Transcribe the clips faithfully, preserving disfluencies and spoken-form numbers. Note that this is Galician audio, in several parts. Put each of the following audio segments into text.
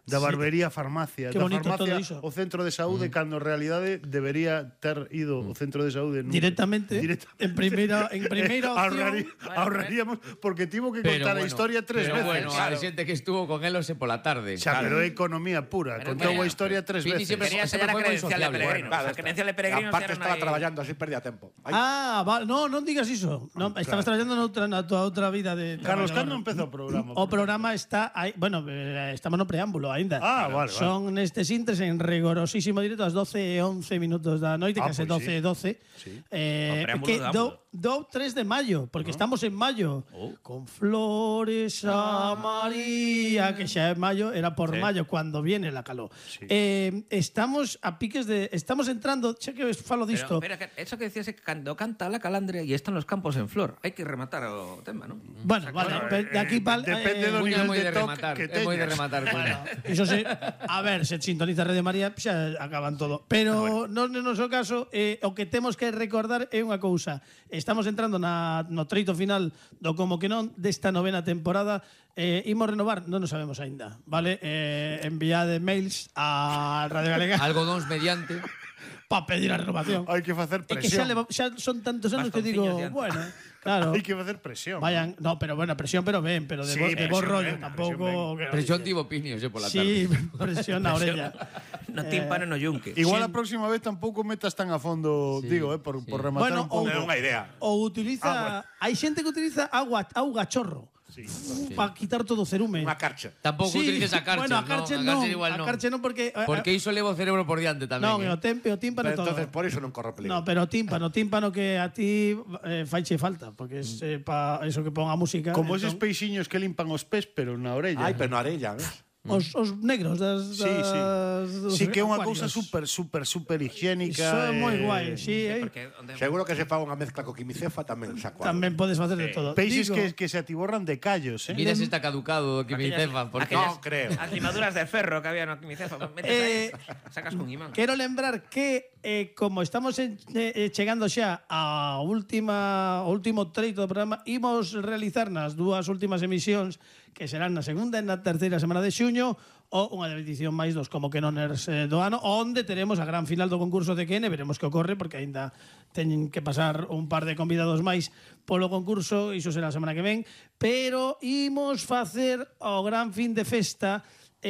da barbería farmacia, Que da bonito farmacia todo iso. o centro de saúde, mm. cando en realidade debería ter ido mm. o centro de saúde nunca. Directamente, Directamente. en primeira en primeira opción. Ahorraría, bueno, ahorraríamos porque tivo que contar bueno, a historia tres pero veces. Bueno, claro. A xente que estuvo con elos e pola tarde. Xa, claro. pero é economía pura, Pero contou bueno, a historia tres Pini veces. siempre- Quería siempre sellar a foi moi credencial de sociable. peregrino. Claro, A credencial de peregrino. aparte estaba traballando, así perdía tempo. Ay. Ah, vale, no, non digas iso. No, claro. estabas traballando noutra na tua outra vida de Carlos, traballador. cando empezou o programa? O programa está aí, bueno, eh, estamos no preámbulo aínda. Ah, vale, vale. Son nestes intres en rigorosísimo directo ás doce e once minutos da noite, Ah, case pois doce e doce. Sí. Eh, O preámbulo que do do, ámbulo. do tres de maio, porque estamos en maio. Oh. Con flores a María, que xa é maio, era por Sí. maio cuando viene la calor. Sí. Eh, estamos a piques de estamos entrando, xa que falo disto. Pero, pero que eso que decías es que cuando canta la calandria y están los campos en flor. Hay que rematar o tema, ¿no? Bueno, vale, Claro, pe- de aquí eh, pal, depende do Cuña é nivel moi de de toque rematar, que é moi de teñas. rematar, Cuña. Iso se, a ver, se sintoniza Radio María, xa acaban todo. Pero non no noso caso, eh, o que temos que recordar é unha cousa. Estamos entrando na, no treito final do como que non desta novena temporada. Eh, imos renovar, non o sabemos aínda, vale? Eh, enviade mails a Radio Galega Algodóns mediante. para pedir a renovación. Hai que facer É que xa, presión. levo, xa son tantos anos que digo, Bastonciños de antes. bueno, claro. Hai que facer presión. Vayan, no, pero bueno, presión, pero ben, pero de, Sí, bo, de bo presión rollo, ben, tampouco. presión Presión tivo pinios, eh, pola Sí, tarde. presión na orella. No tímpano, no yunque. Igual Sí. a próxima vez tampouco metas tan a fondo, Sí, digo, eh, por, sí. por rematar Bueno, un pouco. É unha idea. Ou utiliza, Ah, bueno. hai xente que utiliza agua, auga chorro. Sí. Para quitar todo o cerume. Unha carcha. Tampouco Sí, utilices a carcher, bueno, a carcher non, a non, carcher igual a non. carcher non porque- Porque iso leva o cerebro por diante tamén. Non, eh. o tempe, o tímpano Pero todo. entonces por iso non corre peligro. No, pero o tímpano, tímpano que a ti eh, faiche falta, porque es eh, pa eso que pon a música. Como eses entón, peixiños que limpan os pés, pero na orella. Ai, pero na arella, ves? os, os negros das, Sí, sí. das dos Sí que é unha acuarios. cousa super, super, super higiénica. Iso é moi eh, guai, sí, eh. Porque onde- Seguro que se fa unha mezcla co quimicefa tamén saco. Tamén podes facer de todo. Peixes Digo, que, que se atiborran de callos, eh? Mira se está caducado o que me Aquellas- cefa. Porque aquellas- No creo. As limaduras de ferro que había no quimicefa. Metes Eh, ahí, sacas con imán. Quero lembrar que eh, como estamos en, eh, chegando xa a última o último treito do programa, imos realizar nas dúas últimas emisións, que serán na segunda e na terceira semana de xuño, ou unha edición máis dos Como que non ers eh, do ano, onde teremos a gran final do concurso de Kene, veremos que ocorre, porque aínda teñen que pasar un par de convidados máis polo concurso, iso será a semana que ven, pero imos facer o gran fin de festa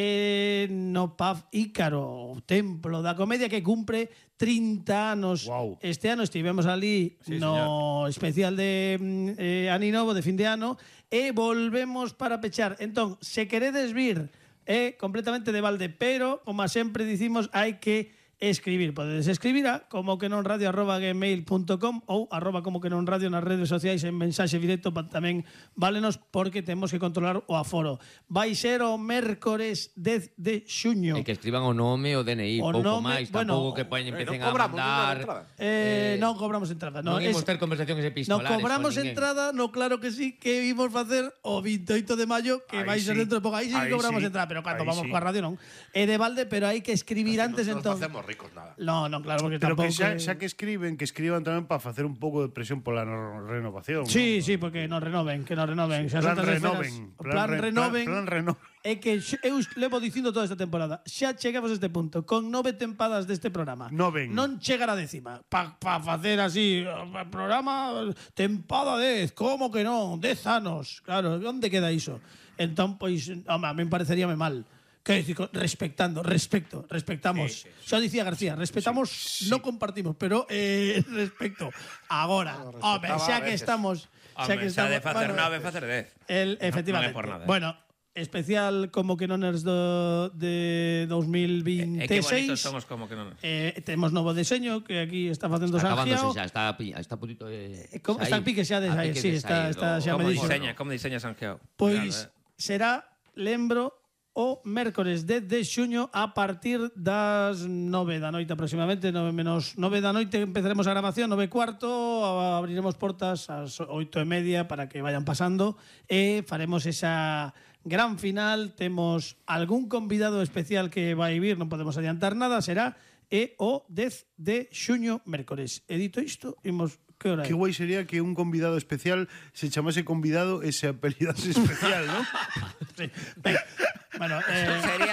eh, no Pub Ícaro, o templo da comedia que cumpre trinta anos. Guau. Este ano estivemos ali Sí, no especial de mm, eh, Ani Novo, de fin de ano, e volvemos para pechar. Entón, se queredes vir, é completamente de balde, pero, como sempre dicimos, hai que escribir. Podedes escribir a como que non radio arroba gmail punto com ou arroba como que non radio nas redes sociais en mensaxe directo, pa, tamén válenos, porque temos que controlar o aforo. Vai ser o mércores dez de xuño. E que escriban o nome o D N I, O pouco nome, máis, bueno, tampouco que poñen, Eh, empecen non a cobramos ninguna mandar. entrada. Eh, non cobramos entrada. Non es- imos ter conversacións No epistolares. cobramos con ninguén. entrada, no claro que sí, que vimos facer o veintioito de maio, que Aí vai ser sí. dentro de pouco. Aí sí Aí que cobramos sí. entrada, pero cando Aí vamos sí. coa radio non. É de balde, pero hai que escribir antes Non entón. facemos ricos nada. No, no, claro, porque Pero tampouco. que xa, xa que escriben, que escriban tamén para facer un pouco de presión pola no- renovación. Sí, ¿no? sí, porque nos renoven, que nos renoven. Xa Plan Santas renoven. Esferas- plan re- renoven. Plan, plan renoven. É que x- eu levo dicindo toda esta temporada. Xa chegamos a este punto, con nove tempadas deste programa. Noven. Non chegar a décima. Pa, pa facer así, o programa, tempada dez, como que non? Dez anos. Claro, onde queda iso? Entón, pois, home, a mí pareceríame mal. Que decir, respectando, respecto, respectamos. Sí, sí, sí. Xa dicía García, respetamos, Sí, sí. non compartimos, pero eh, respecto. Agora, No, home, respetaba xa a que veces. estamos, xa que Hombre, xa estamos, de facer bueno, nove, facer dez. El, efectivamente. Non é por nada. Bueno, especial como que non es do, de dos mil E que veintiséis. bonitos somos como que non. Eh, temos novo deseño que aquí está facendo Acabándose Sangiao. xa, está, a pi- está a puntito de... Eh, como- está a pique xa de A sair, pique sí, de está- sair está do- xa Como me dixo. diseña, como diseña Sanjeao. Pois será, lembro, o mércores dez de xuño a partir das nove da noite aproximadamente, nove menos nove da noite empezaremos a grabación, nove e cuarto, abriremos portas ás oito e media para que vayan pasando e faremos esa gran final. Temos algún convidado especial que vai vir, non podemos adiantar nada, será e o dez de xuño mércores. E dito isto, imos que hora é? Qué guai sería que un convidado especial se chamase convidado e se apellidase especial, ¿no? Sí. Venga. Bueno, eh, Sería